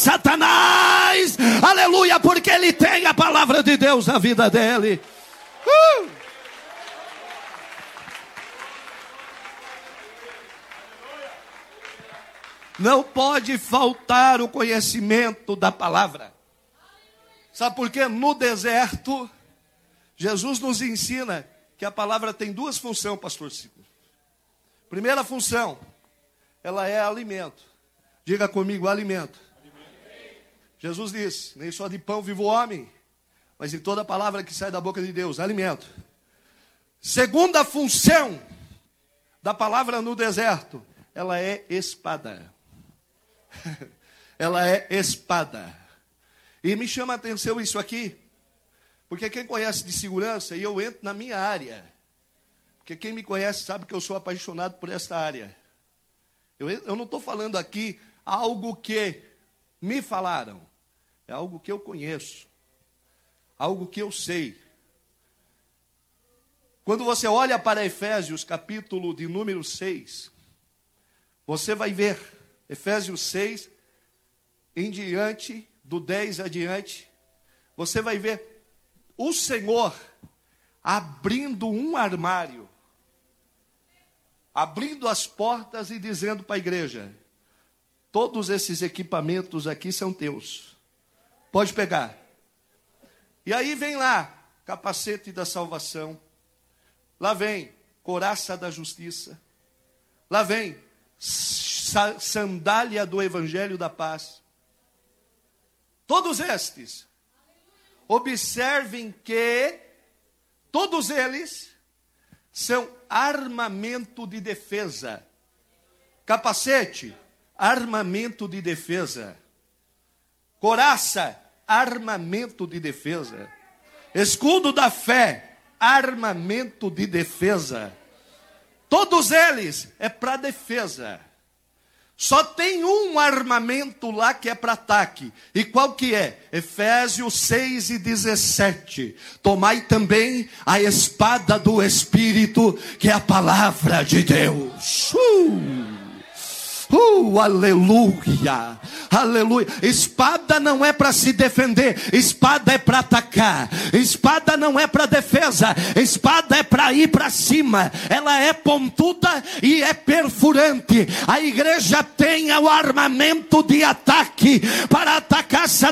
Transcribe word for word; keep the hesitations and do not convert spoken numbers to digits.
Satanás. Aleluia, porque ele tem a palavra de Deus na vida dele. Uh! Não pode faltar o conhecimento da palavra. Sabe por quê? No deserto, Jesus nos ensina que a palavra tem duas funções, pastor Cico. Primeira função, ela é alimento. Diga comigo, alimento. Alimento. Jesus disse, nem só de pão vive o homem, mas de toda palavra que sai da boca de Deus, alimento. Segunda função da palavra no deserto, ela é espada. Ela é espada. E me chama a atenção isso aqui, porque quem conhece de segurança, e eu entro na minha área, porque quem me conhece sabe que eu sou apaixonado por esta área. Eu, eu não estou falando aqui algo que me falaram, é algo que eu conheço, algo que eu sei. Quando você olha para Efésios, capítulo de número seis, você vai ver, Efésios seis, em diante, do dez adiante, você vai ver o Senhor abrindo um armário, abrindo as portas e dizendo para a igreja, todos esses equipamentos aqui são teus, pode pegar. E aí vem lá, capacete da salvação, lá vem couraça da justiça, lá vem sandália do evangelho da paz. Todos estes, observem que todos eles são armamento de defesa. Capacete, armamento de defesa. Couraça, armamento de defesa. Escudo da fé, armamento de defesa. Todos eles é para defesa. Só tem um armamento lá que é para ataque. E qual que é? Efésios seis e dezessete. Tomai também a espada do Espírito, que é a palavra de Deus. Uh! Uh, aleluia, aleluia. Espada não é para se defender, espada é para atacar. Espada não é para defesa, espada é para ir para cima. Ela é pontuda e é perfurante. A igreja tem o armamento de ataque para atacar Satanás.